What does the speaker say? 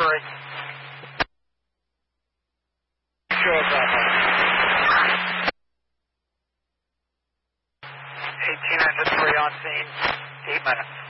3. Sure, Bravo. 1803 on scene, 8 minutes.